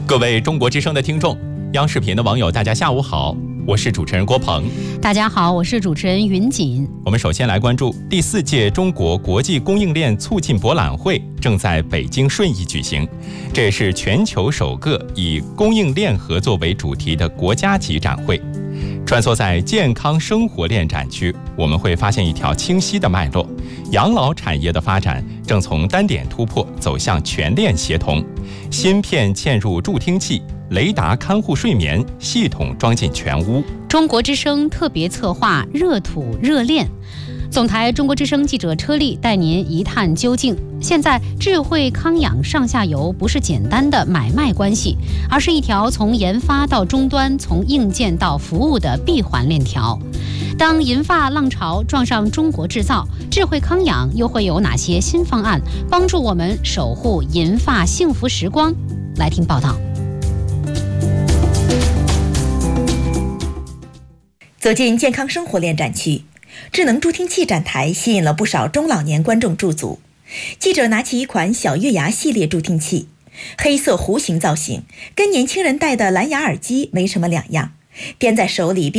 各位中国之声的听众，央视频的网友，大家下午好，我是主持人郭鹏。 大家好，我是主持人云锦。 我们首先来关注第4届中国国际供应链促进博览会正在北京顺义举行，这也是全球首个以供应链合作为主题的国家级展会。穿梭在健康生活链展区，我们会发现一条清晰的脉络：养老产业的发展正从单点突破走向全链协同，芯片嵌入助听器，雷达看护睡眠，系统装进全屋。 中国之声特别策划热土热链，总台中国之声记者车丽带您一探究竟。现在智慧康养上下游不是简单的买卖关系，而是一条从研发到终端，从硬件到服务的闭环链条。当银发浪潮撞上中国制造，智慧康养又会有哪些新方案帮助我们守护银发幸福时光？来听报道。 走进健康生活链展区，智能助听器展台吸引了不少中老年观众驻足。记者拿起一款小月牙系列助听器，黑色弧形造型，跟年轻人戴的蓝牙耳机没什么两样，掂在手里